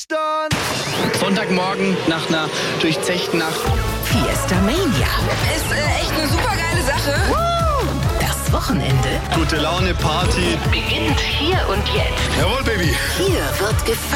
gestern. Sonntagmorgen nach einer durchzechten Nacht. Fiesta Mania. Ist echt eine super geile Sache. Das Wochenende Gute Laune, Party. beginnt hier und jetzt. Jawohl, Baby. Hier wird gefeiert.